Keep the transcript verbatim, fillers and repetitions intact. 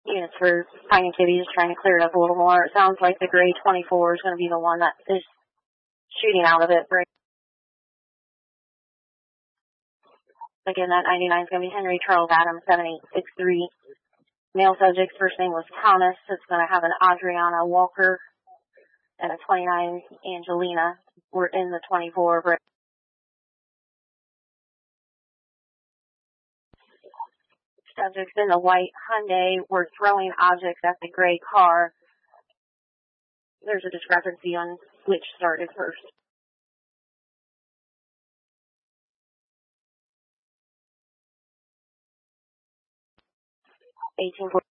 units for finding kitties, trying to clear it up a little more. It sounds like the gray twenty-four is going to be the one that is shooting out of it. Right. Again, that ninety-nine is going to be Henry Charles Adams, seven eight six three. Male subject's first name was Thomas. It's going to have an Adriana Walker and a twenty-nine Angelina. We're in the twenty-four. Right. Subjects in the white Hyundai were throwing objects at the gray car. There's a discrepancy on which started first. eighteen